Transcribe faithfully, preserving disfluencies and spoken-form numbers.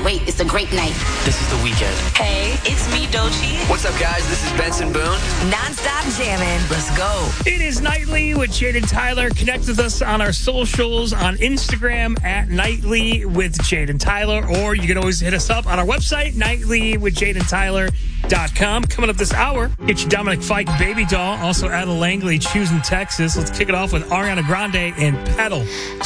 wait, it's a great night. This is The Weeknd. Hey, it's me, Doechii. What's up, guys? This is Benson Boone. Non-stop jamming. Let's go. It is Nightly with Jaden Tyler. Connect with us on our socials on Instagram at Nightly with Jaden Tyler, or you can always hit us up on our website, nightly with jaden tyler dot com. Coming up this hour, get you Dominic Fike, Baby Doll, also Ada Langley, Choosing Texas. Let's kick it off with Ariana Grande and Pedal.